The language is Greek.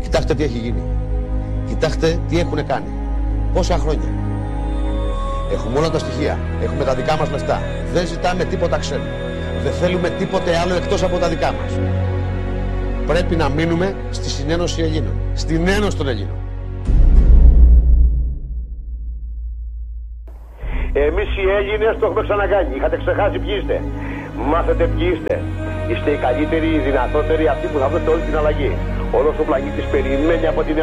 Κοιτάξτε τι έχει γίνει. Κοιτάξτε τι έχουν κάνει. Πόσα χρόνια. Έχουμε όλα τα στοιχεία. Έχουμε τα δικά μας λεφτά. Δεν ζητάμε τίποτα ξένο. Δεν θέλουμε τίποτε άλλο εκτός από τα δικά μας. Πρέπει να μείνουμε στη συνένωση Ελλήνων. Στην ένωση των Ελλήνων. Εμείς οι Έλληνες το έχουμε ξανακάνει. Είχατε ξεχάσει ποιοι είστε. Μάθετε ποιοι είστε. Είστε οι καλύτεροι, οι δυνατότεροι, αυτοί που θα βρείτε όλη την αλλαγή. Όλος ο πλανήτης περιμένει από την